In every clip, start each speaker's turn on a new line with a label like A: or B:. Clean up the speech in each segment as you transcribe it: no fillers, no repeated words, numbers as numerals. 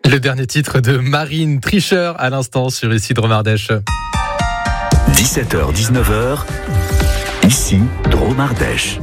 A: Le dernier titre de Marine Tricheur à l'instant sur Ici Drôme Ardèche.
B: 17h-19h, Ici Drôme Ardèche.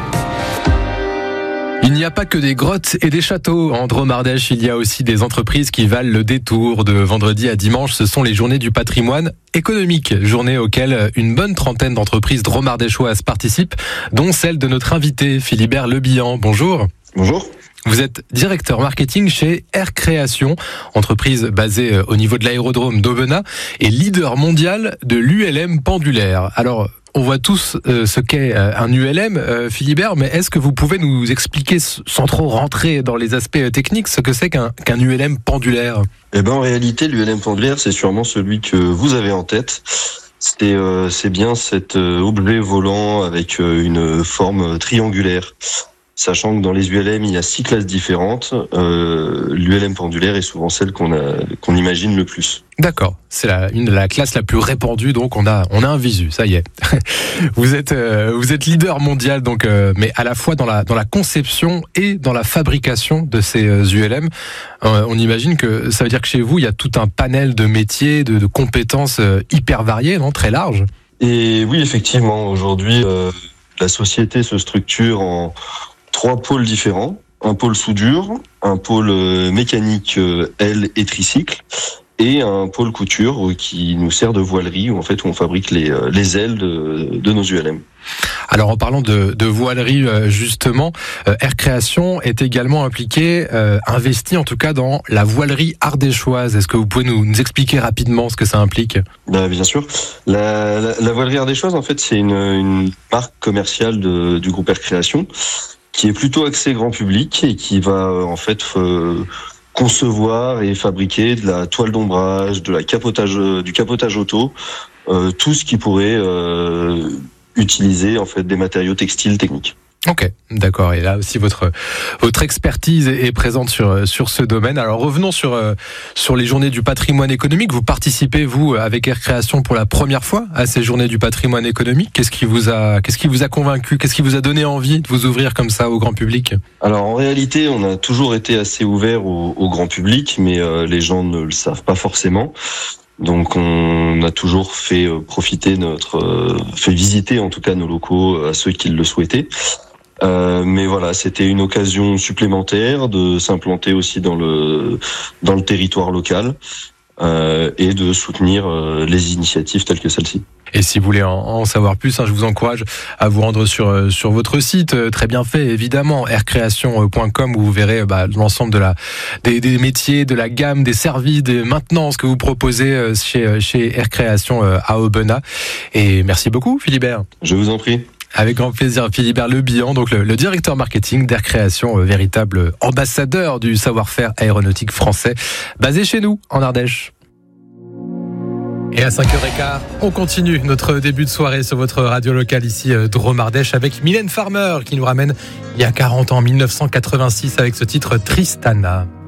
A: Il n'y a pas que des grottes et des châteaux. En Drôme Ardèche, il y a aussi des entreprises qui valent le détour. De vendredi à dimanche, ce sont les journées du patrimoine économique. Journées auxquelles une bonne trentaine d'entreprises drôme-ardéchoises participent, dont celle de notre invité, Philibert Lebihan. Bonjour.
C: Bonjour.
A: Vous êtes directeur marketing chez Air Création, entreprise basée au niveau de l'aérodrome d'Aubenas et leader mondial de l'ULM pendulaire. Alors, on voit tous ce qu'est un ULM, Philibert, mais est-ce que vous pouvez nous expliquer, sans trop rentrer dans les aspects techniques, ce que c'est qu'un ULM pendulaire ?
C: En réalité, l'ULM pendulaire, c'est sûrement celui que vous avez en tête. C'est bien cet objet volant avec une forme triangulaire. Sachant que dans les ULM, il y a 6 classes différentes, l'ULM pendulaire est souvent celle qu'on imagine le plus.
A: D'accord, c'est la classe la plus répandue, donc on a un visu, ça y est. Vous êtes leader mondial, donc, mais à la fois dans la conception et dans la fabrication de ces ULM. On imagine que ça veut dire que chez vous, il y a tout un panel de métiers, de compétences hyper variées, non, très larges.
C: Et oui, effectivement, aujourd'hui, la société se structure en 3 pôles différents, un pôle soudure, un pôle mécanique aile et tricycle, et un pôle couture qui nous sert de voilerie, où en fait on fabrique les ailes de nos ULM.
A: Alors en parlant de voilerie justement, Air Création est également impliqué, investi en tout cas dans la voilerie ardéchoise. Est-ce que vous pouvez nous expliquer rapidement ce que ça implique ?
C: Bien sûr. La voilerie ardéchoise, en fait, c'est une marque commerciale du groupe Air Création, qui est plutôt axé grand public et qui va en fait concevoir et fabriquer de la toile d'ombrage, du capotage auto, tout ce qui pourrait utiliser en fait des matériaux textiles techniques.
A: Ok, d'accord. Et là aussi votre expertise est présente sur ce domaine. Alors revenons sur les journées du patrimoine économique. Vous participez, vous, avec Air Création, pour la première fois à ces journées du patrimoine économique. Qu'est-ce qui vous a convaincu ? Qu'est-ce qui vous a donné envie de vous ouvrir comme ça au grand public ? Alors
C: en réalité, on a toujours été assez ouvert au grand public, mais les gens ne le savent pas forcément. Donc on a toujours fait visiter en tout cas nos locaux à ceux qui le souhaitaient. Mais voilà, c'était une occasion supplémentaire de s'implanter aussi dans le territoire local et de soutenir les initiatives telles que celle-ci.
A: Et si vous voulez en savoir plus, je vous encourage à vous rendre sur votre site, très bien fait évidemment, aircreation.com, où vous verrez l'ensemble des métiers, de la gamme, des services, des maintenances que vous proposez chez Air Création à Aubenas. Et merci beaucoup Philibert.
C: Je vous en prie.
A: Avec grand plaisir, Philibert Lebihan, donc le directeur marketing d'Air Création, véritable ambassadeur du savoir-faire aéronautique français, basé chez nous, en Ardèche. Et à 5h15, on continue notre début de soirée sur votre radio locale ici, Drôme Ardèche, avec Mylène Farmer, qui nous ramène il y a 40 ans, 1986, avec ce titre Tristana.